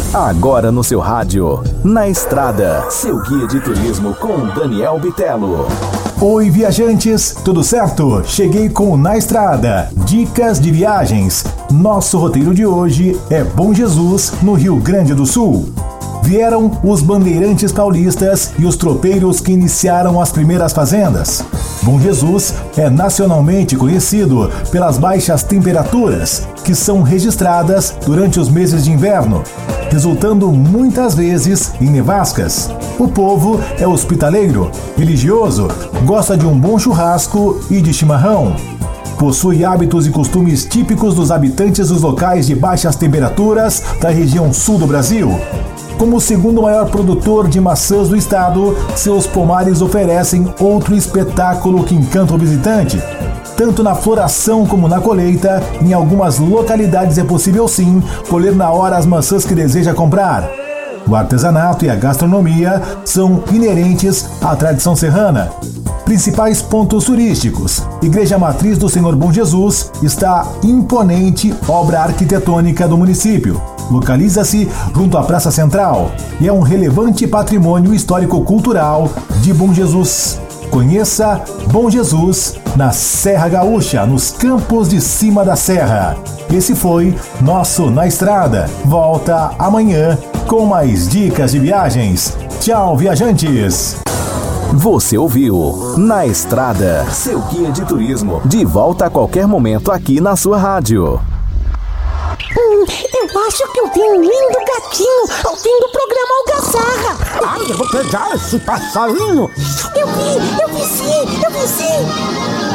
Agora no seu rádio, Na Estrada, seu guia de turismo com Daniel Bitelo. Oi, viajantes, tudo certo? Cheguei com Na Estrada, dicas de viagens. Nosso roteiro de hoje é Bom Jesus, no Rio Grande do Sul. Vieram os bandeirantes paulistas e os tropeiros que iniciaram as primeiras fazendas. Bom Jesus é nacionalmente conhecido pelas baixas temperaturas que são registradas durante os meses de inverno, resultando muitas vezes em nevascas. O povo é hospitaleiro, religioso, gosta de um bom churrasco e de chimarrão. Possui hábitos e costumes típicos dos habitantes dos locais de baixas temperaturas da região sul do Brasil. Como o segundo maior produtor de maçãs do estado, seus pomares oferecem outro espetáculo que encanta o visitante. Tanto na floração como na colheita, em algumas localidades é possível sim colher na hora as maçãs que deseja comprar. O artesanato e a gastronomia são inerentes à tradição serrana. Principais pontos turísticos: Igreja Matriz do Senhor Bom Jesus, está imponente obra arquitetônica do município. Localiza-se junto à Praça Central e é um relevante patrimônio histórico-cultural de Bom Jesus. Conheça Bom Jesus na Serra Gaúcha, nos campos de cima da serra. Esse foi nosso Na Estrada. Volta amanhã com mais dicas de viagens. Tchau, viajantes! Você ouviu Na Estrada, seu guia de turismo. De volta a qualquer momento aqui na sua rádio. Eu acho que eu vi um lindo gatinho ao fim do programa Algazarra. Ai, eu vou pegar esse passarinho. Eu vi sim.